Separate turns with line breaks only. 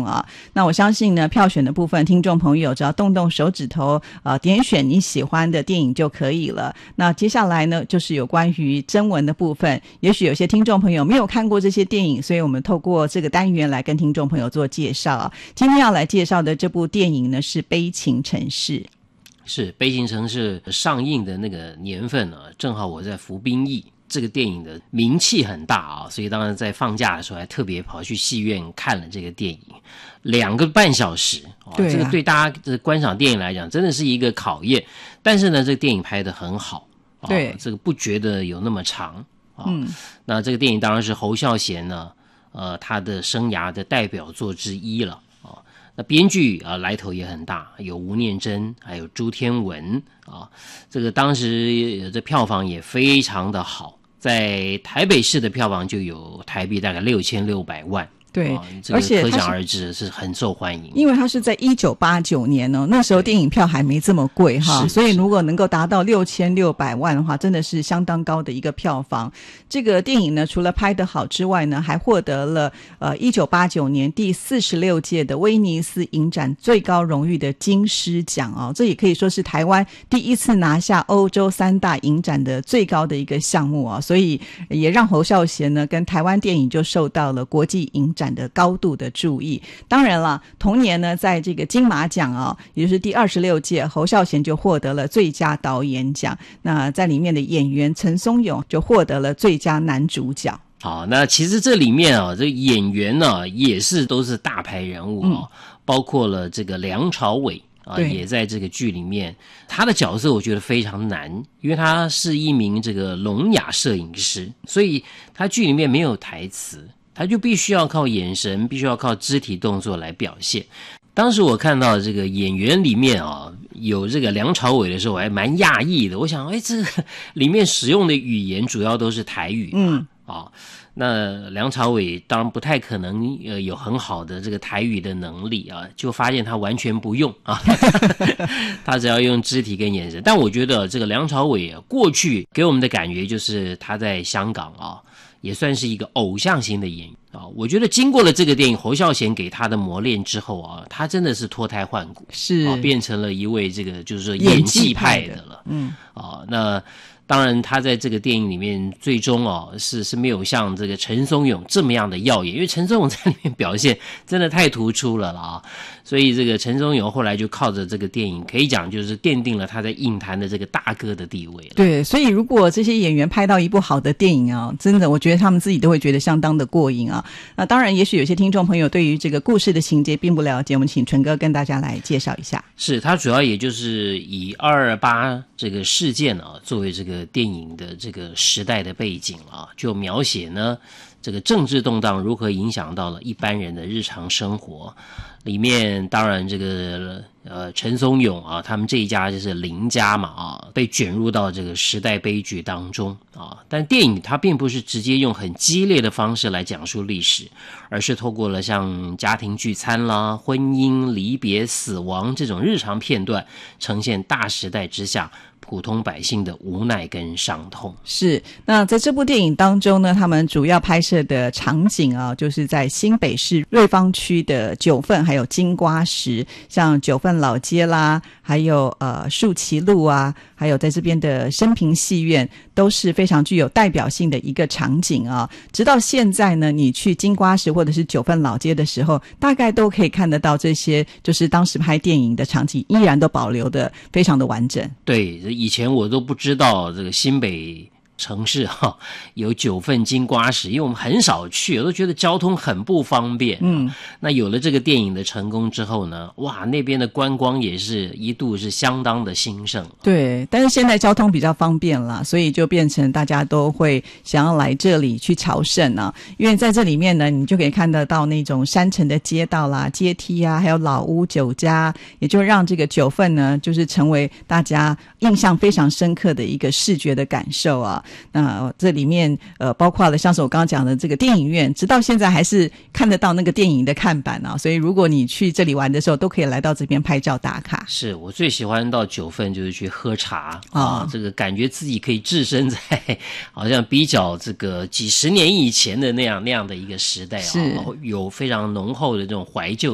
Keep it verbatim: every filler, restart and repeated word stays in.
啊。那我相信呢，票选的部分，听众朋友只要动动手指头，呃，点选你喜欢的电影就可以了。那接下来呢，就是有关于征文的部分，也许有些听众朋友没有看过这些电影，所以我们透过这个单元来跟听众朋友做介绍啊。今天要来介绍的这部电影呢是《悲情城市》。
是《悲情城市》上映的那个年份呢，正好我在服兵役。这个电影的名气很大啊，所以当然在放假的时候还特别跑去戏院看了这个电影，两个半小时。哦对啊，这个对大家的观赏电影来讲真的是一个考验。但是呢，这个电影拍得很好，哦，对，这个不觉得有那么长。哦，嗯，那这个电影当然是侯孝贤呢，呃，他的生涯的代表作之一了。那编剧啊来头也很大，有吴念真，还有朱天文啊，这个当时这票房也非常的好，在台北市的票房就有台币大概六千六百万。对，哦，这个可想而知是很受欢迎。
因为它是在一九八九年哦，那时候电影票还没这么贵哈，所以如果能够达到六千六百万的话，真的是相当高的一个票房。这个电影呢，除了拍得好之外呢，还获得了呃一九八九年第四十六届的威尼斯影展最高荣誉的金狮奖哦，这也可以说是台湾第一次拿下欧洲三大影展的最高的一个项目啊，所以也让侯孝贤呢跟台湾电影就受到了国际影展的高度的注意。当然了，同年呢，在这个金马奖啊，也就是第二十六届，侯孝贤就获得了最佳导演奖。那在里面的演员陈松勇就获得了最佳男主角。
好，那其实这里面啊，这演员呢，啊，也是都是大牌人物啊，嗯，包括了这个梁朝伟啊，也在这个剧里面。他的角色我觉得非常难，因为他是一名这个聋哑摄影师，所以他剧里面没有台词。他就必须要靠眼神，必须要靠肢体动作来表现。当时我看到这个演员里面啊，有这个梁朝伟的时候，我还蛮讶异的。我想，哎，这个里面使用的语言主要都是台语嘛，嗯，啊，那梁朝伟当然不太可能呃有很好的这个台语的能力啊，就发现他完全不用啊，他只要用肢体跟眼神。但我觉得这个梁朝伟啊，过去给我们的感觉就是他在香港啊，也算是一个偶像型的演员啊。我觉得经过了这个电影侯孝贤给他的磨练之后啊，他真的是脱胎换骨，是啊，变成了一位这个就是说演技派的了。嗯啊，那当然他在这个电影里面最终哦是是没有像这个陈松勇这么样的耀眼，因为陈松勇在里面表现真的太突出了啦啊，所以这个陈松勇后来就靠着这个电影可以讲就是奠定了他在影坛的这个大哥的地位了。
对，所以如果这些演员拍到一部好的电影啊，真的我觉得他们自己都会觉得相当的过瘾啊。那当然也许有些听众朋友对于这个故事的情节并不了解，我们请纯哥跟大家来介绍一下。
是，他主要也就是以二二八这个事件啊作为这个电影的这个时代的背景啊，就描写呢这个政治动荡如何影响到了一般人的日常生活。里面当然这个呃陈松勇啊，他们这一家就是林家嘛啊，被卷入到这个时代悲剧当中啊。但电影它并不是直接用很激烈的方式来讲述历史，而是透过了像家庭聚餐啦、婚姻、离别、死亡这种日常片段，呈现大时代之下普通百姓的无奈跟伤痛。
是，那在这部电影当中呢，他们主要拍摄的场景啊，就是在新北市瑞芳区的九份还有金瓜石，像九份老街啦，还有呃树旗路啊，还有在这边的升平戏院，都是非常具有代表性的一个场景啊。直到现在呢，你去金瓜石或者是九份老街的时候，大概都可以看得到这些就是当时拍电影的场景依然都保留的非常的完整。
对，以前我都不知道这个新北城市哈、啊、有九份金瓜石，因为我们很少去，我都觉得交通很不方便。嗯，那有了这个电影的成功之后呢，哇，那边的观光也是一度是相当的兴盛。
对，但是现在交通比较方便了，所以就变成大家都会想要来这里去朝圣啊。因为在这里面呢，你就可以看得到那种山城的街道啦、阶梯啊，还有老屋酒家，也就让这个九份呢，就是成为大家印象非常深刻的一个视觉的感受啊。那这里面呃包括了像是我刚刚讲的这个电影院，直到现在还是看得到那个电影的看板啊，所以如果你去这里玩的时候，都可以来到这边拍照打卡。
是，我最喜欢到九份就是去喝茶啊、哦，这个感觉自己可以置身在好像比较这个几十年以前的那样那样的一个时代啊、哦，有非常浓厚的这种怀旧